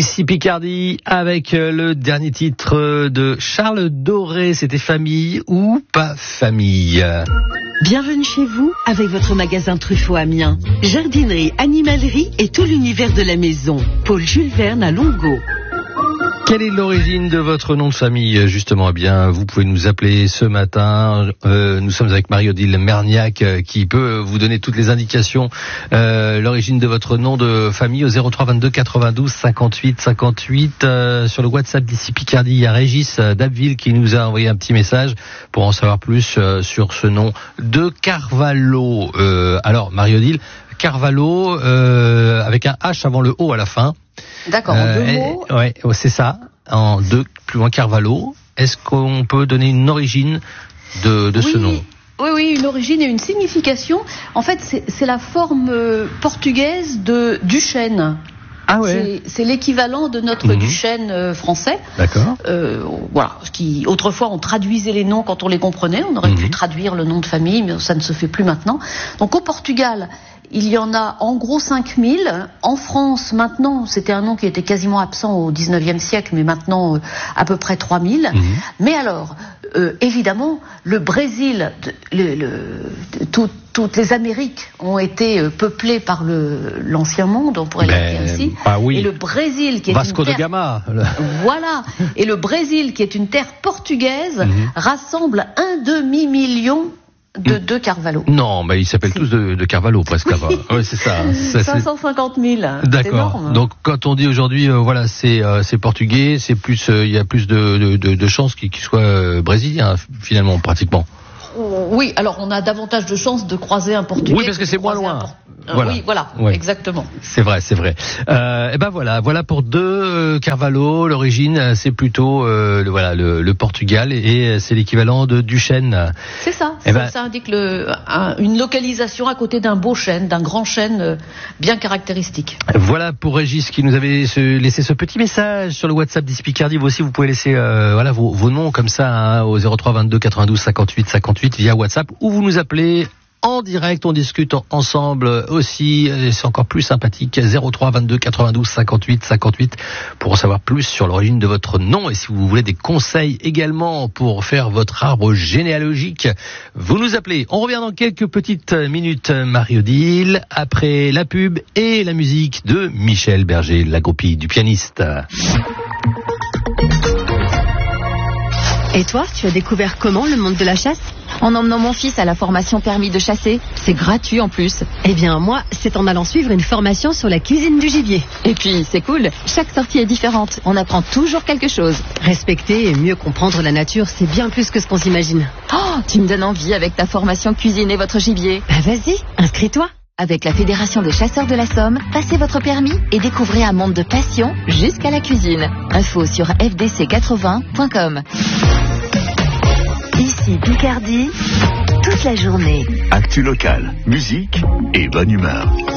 D'ici Picardie avec le dernier titre de Charles Doré, c'était Famille ou pas famille. Bienvenue chez vous avec votre magasin Truffaut Amiens. Jardinerie, animalerie et tout l'univers de la maison. Paul Jules Verne à Longo. Quelle est l'origine de votre nom de famille, justement? Eh bien, vous pouvez nous appeler ce matin. Nous sommes avec Marie-Odile Merniac qui peut vous donner toutes les indications. L'origine de votre nom de famille au 03 22 92 58 58. Sur le WhatsApp d'ici Picardie, il y a Régis d'Abbeville qui nous a envoyé un petit message pour en savoir plus sur ce nom de Carvalho. Alors, Marie-Odile, Carvalho avec un H avant le O à la fin. D'accord, en deux mots. Ouais, c'est ça. En deux, plus loin Carvalho. Est-ce qu'on peut donner une origine de ce nom? Oui, une origine et une signification. En fait, c'est la forme portugaise de Duchesne. Ah ouais. C'est l'équivalent de notre Duchesne français. D'accord. Voilà. Autrefois, on traduisait les noms quand on les comprenait. On aurait pu traduire le nom de famille, mais ça ne se fait plus maintenant. Donc au Portugal, il y en a en gros 5000. En France, maintenant, c'était un nom qui était quasiment absent au 19e siècle, mais maintenant à peu près 3000. Mais alors, évidemment, le Brésil, toutes les Amériques ont été peuplées par l'ancien monde, on pourrait l'appeler ainsi. Bah oui. Et le Brésil, qui est Vasco une terre, de Gama. Voilà. Et le Brésil, qui est une terre portugaise, rassemble 1 demi-million de Carvalho. Non, mais ils s'appellent tous de Carvalho presque là-bas. Oui, c'est ça. 550 000. D'accord. C'est énorme. Donc quand on dit aujourd'hui, voilà, c'est portugais, c'est plus, il y a plus de chances qu'il soit brésilien finalement, pratiquement. Oui, alors on a davantage de chances de croiser un Portugais. Oui, parce que c'est moins loin. Voilà. Oui, voilà, ouais. Exactement. C'est vrai. Et ben voilà pour deux Carvalho. L'origine, c'est plutôt le Portugal et c'est l'équivalent de Duchesne. C'est ça. Ça indique une localisation à côté d'un beau chêne, d'un grand chêne bien caractéristique. Voilà pour Régis qui nous avait laissé ce petit message sur le WhatsApp d'Ici Picardie. Vous aussi, vous pouvez laisser vos noms comme ça au 03 22 92 58 58 via WhatsApp ou vous nous appelez en direct, on discute ensemble aussi, c'est encore plus sympathique, 03 22 92 58 58 pour en savoir plus sur l'origine de votre nom et si vous voulez des conseils également pour faire votre arbre généalogique, vous nous appelez. On revient dans quelques petites minutes, Marie-Odile, après la pub et la musique de Michel Berger, la groupie du pianiste. Et toi, tu as découvert comment le monde de la chasse ? En emmenant mon fils à la formation permis de chasser. C'est gratuit en plus. Eh bien, moi, c'est en allant suivre une formation sur la cuisine du gibier. Et puis, c'est cool. Chaque sortie est différente. On apprend toujours quelque chose. Respecter et mieux comprendre la nature, c'est bien plus que ce qu'on s'imagine. Oh, tu me donnes envie avec ta formation cuisiner votre gibier. Bah vas-y, inscris-toi. Avec la Fédération des chasseurs de la Somme, passez votre permis et découvrez un monde de passion jusqu'à la cuisine. Info sur fdc80.com. Ici Picardie, toute la journée. Actu locale, musique et bonne humeur.